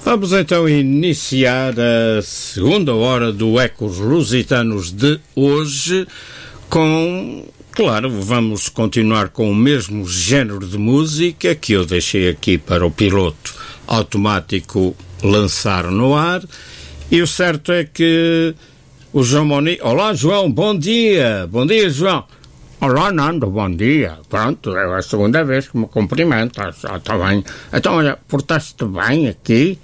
Vamos então iniciar a segunda hora do Ecos Lusitanos de hoje claro, vamos continuar com o mesmo género de música que eu deixei aqui para o piloto automático lançar no ar, e o certo é que o João Moni... Olá, João, bom dia! Bom dia, João! Olá, Nando, bom dia. Pronto, é a segunda vez que me cumprimentas. Está bem. Então, olha, portaste bem aqui?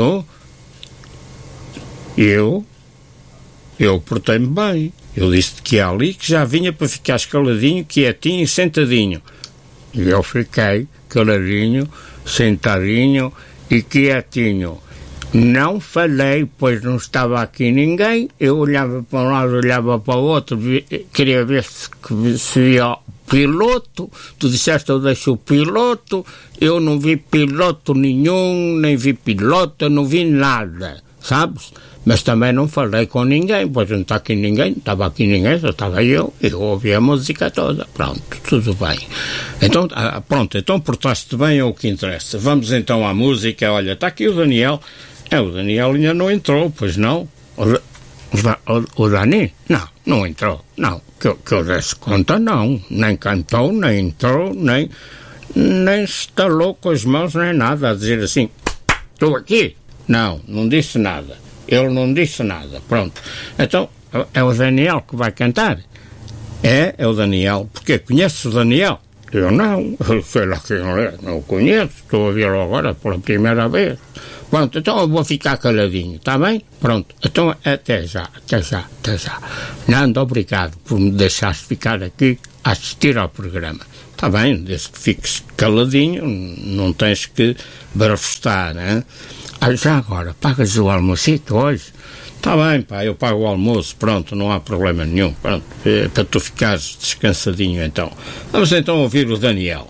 Eu portei-me bem. Eu disse que ali que já vinha para ficar escaladinho, quietinho e sentadinho. E eu fiquei caladinho, sentadinho e quietinho. Não falei, pois não estava aqui ninguém. Eu olhava para um lado, olhava para o outro, queria ver se via o piloto. Tu disseste, eu deixo o piloto. Eu não vi piloto nenhum, nem vi piloto, não vi nada, sabes? Mas também não falei com ninguém, pois não está aqui ninguém, estava aqui ninguém, só estava eu ouvi a música toda. Pronto, tudo bem. Então, então portaste bem, é o que interessa. Vamos então à música. Olha, está aqui o Daniel. O Daniel ainda não entrou, pois não? O Dani? Não entrou. Não, que eu desse conta, não. Nem cantou, nem entrou, nem estalou com as mãos, nem nada, a dizer assim, estou aqui. Não disse nada. Ele não disse nada. Pronto. Então, é o Daniel que vai cantar? É o Daniel. Porque conheces o Daniel? Eu não. Sei lá quem é. Não o conheço. Estou a vê-lo agora pela primeira vez. Pronto, então eu vou ficar caladinho, está bem? Pronto, então até já. Nando, obrigado por me deixares ficar aqui a assistir ao programa. Está bem, desde que fiques caladinho, não tens que barafustar, né? Já agora, pagas o almocito hoje? Está bem, pá, eu pago o almoço, pronto, não há problema nenhum, pronto, para tu ficares descansadinho então. Vamos então ouvir o Daniel.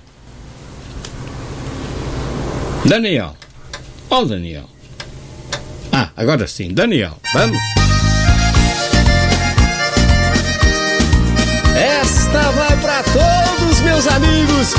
Daniel. Daniel. Agora sim, Daniel, vamos. Esta vai para todos meus amigos